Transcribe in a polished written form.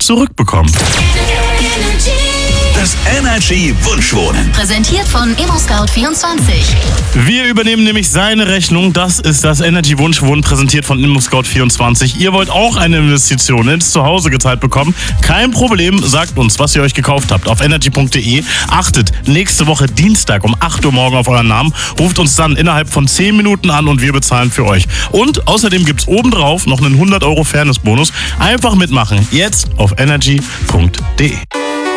zurückbekommen. Das Energy Wunschwohnen. Präsentiert von ImmoScout24. Wir übernehmen nämlich seine Rechnung. Das ist das Energy Wunschwohnen, präsentiert von ImmoScout24. Ihr wollt auch eine Investition ins Zuhause gezahlt bekommen? Kein Problem, sagt uns, was ihr euch gekauft habt auf energy.de. Achtet nächste Woche Dienstag um 8 Uhr morgen auf euren Namen. Ruft uns dann innerhalb von 10 Minuten an und wir bezahlen für euch. Und außerdem gibt's obendrauf noch einen 100 € Fairness-Bonus. Einfach mitmachen. Jetzt auf energy.de.